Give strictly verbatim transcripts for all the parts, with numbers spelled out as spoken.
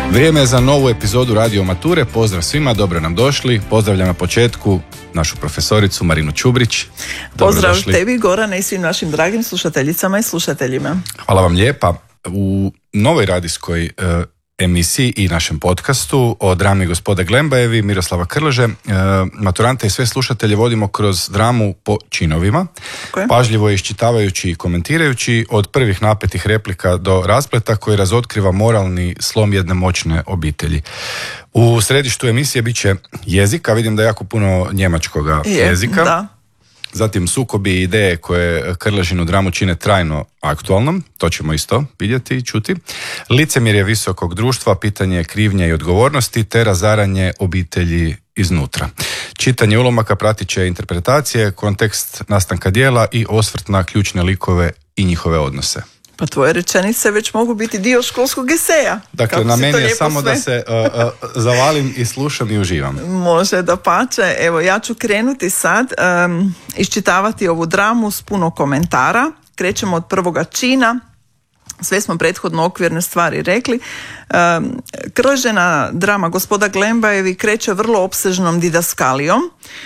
Vrijeme je za novu epizodu Radio Mature. Pozdrav svima, dobro nam došli. Pozdravljam na početku našu profesoricu Marinu Čubrić. Pozdrav tebi, Gorane, i svim našim dragim slušateljicama i slušateljima. Hvala vam lijepa. U novoj radijskoj e, emisiji i našem podcastu o drami Gospode Glembajevi, Miroslava Krleže, e, maturante i sve slušatelje vodimo kroz dramu po činovima, okay. Pažljivo iščitavajući i komentirajući od prvih napetih replika do raspleta koji razotkriva moralni slom jedne moćne obitelji. U središtu emisije bit će jezik, a vidim da je jako puno njemačkoga je, jezika. Da. Zatim sukobi i ideje koje Krležinu dramu čine trajno aktualnom, to ćemo isto vidjeti i čuti. Licemjerje visokog društva, pitanje krivnje i odgovornosti te razaranje obitelji iznutra. Čitanje ulomaka pratit će interpretacije, kontekst nastanka djela i osvrt na ključne likove i njihove odnose. Pa tvoje rečenice već mogu biti dio školskog eseja. Dakle, kako na meni je samo sve. da se uh, uh, zavalim i slušam i uživam. Može, da pače. Evo, ja ću krenuti sad um, iščitavati ovu dramu s puno komentara. Krećemo od prvoga čina. Sve smo prethodno okvirne stvari rekli. Um, Krležina drama Gospoda Glembajevi kreće vrlo opsežnom didaskalijom.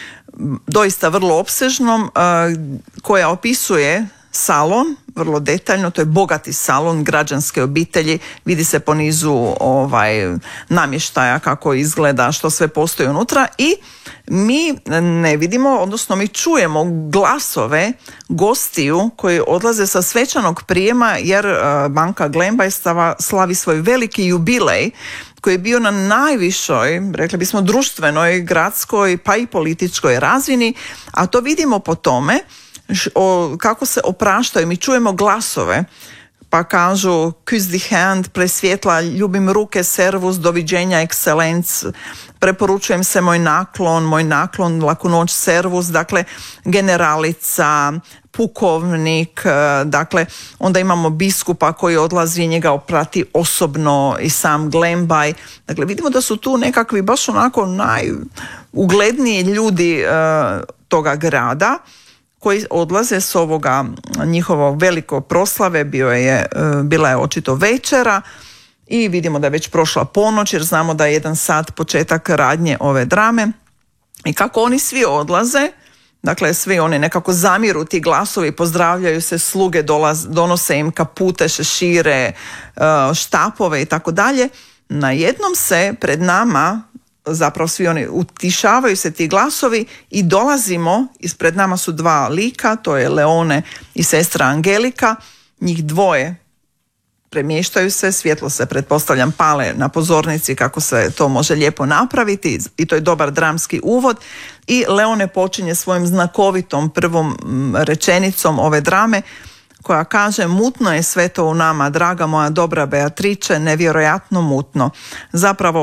Doista vrlo opsežnom, uh, koja opisuje salon, vrlo detaljno, to je bogati salon građanske obitelji, vidi se po nizu ovaj, namještaja kako izgleda, što sve postoji unutra i mi ne vidimo, odnosno mi čujemo glasove gostiju koji odlaze sa svečanog prijema jer banka Glembaj slavi svoj veliki jubilej koji je bio na najvišoj, rekli bismo, društvenoj, gradskoj pa i političkoj razini, a to vidimo po tome O, kako se opraštaju. Mi čujemo glasove pa kažu küss dich hand, presvjetla, ljubim ruke, servus, doviđenja, ekscelenc, preporučujem se moj naklon, moj naklon, laku noć, servus, dakle generalica, pukovnik, dakle onda imamo biskupa koji odlazi i njega oprati osobno i sam Glembaj. Dakle vidimo da su tu nekakvi baš onako najugledniji ljudi uh, toga grada koji odlaze s ovoga njihovog veliko proslave, bio je, bila je očito večera i vidimo da je već prošla ponoć jer znamo da je jedan sat početak radnje ove drame i kako oni svi odlaze, dakle svi oni nekako zamiru, ti glasovi, pozdravljaju se, sluge dolaz, donose im kapute, šešire, štapove i tako dalje, najednom se pred nama zapravo svi oni utišavaju se ti glasovi i dolazimo, ispred nama su dva lika, to je Leone i sestra Angelika, njih dvoje premještaju se, svjetlo se pretpostavljam pale na pozornici kako se to može lijepo napraviti i to je dobar dramski uvod i Leone počinje svojim znakovitom prvom rečenicom ove drame koja kaže: mutno je sve to u nama, draga moja dobra Beatrice, nevjerojatno mutno. Zapravo